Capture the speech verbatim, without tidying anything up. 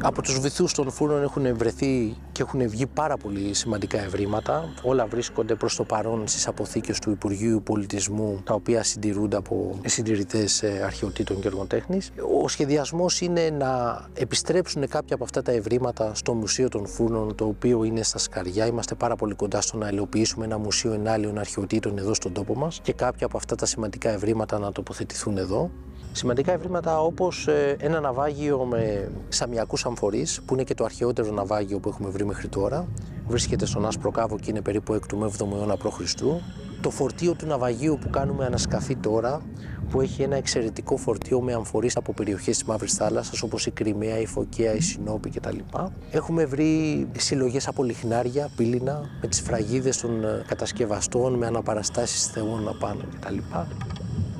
Από τους βυθούς των φούρνων έχουν βρεθεί και έχουν βγει πάρα πολύ σημαντικά ευρήματα. Όλα βρίσκονται προς το παρόν στις αποθήκες του Υπουργείου Πολιτισμού, τα οποία συντηρούνται από συντηρητές αρχαιοτήτων και έργων τέχνης. Ο σχεδιασμός είναι να επιστρέψουν κάποια από αυτά τα ευρήματα στο Μουσείο των Φούρνων, το οποίο είναι στα Σκαριά. Είμαστε πάρα πολύ κοντά στο να υλοποιήσουμε ένα μουσείο ενάλειων αρχαιοτήτων εδώ στον τόπο μας και κάποια από αυτά τα σημαντικά ευρήματα να τοποθετηθούν εδώ. Σημαντικά ευρήματα όπως ένα ναυάγιο με σαμιακούς αμφορείς, που είναι και το αρχαιότερο ναυάγιο που έχουμε βρει μέχρι τώρα. Βρίσκεται στον Άσπρο Κάβο και είναι περίπου έκτου με έβδομου αιώνα προ Χριστού. Το φορτίο του ναυαγίου που κάνουμε ανασκαφή τώρα, που έχει ένα εξαιρετικό φορτίο με αμφορείς από περιοχές της Μαύρης Θάλασσας, όπως η Κριμαία, η Φωκαία, η Σινόπη κτλ. Έχουμε βρει συλλογές από λιχνάρια, πύληνα, με τις φραγίδες των κατασκευαστών, με αναπαραστάσεις θεών απάνω κτλ.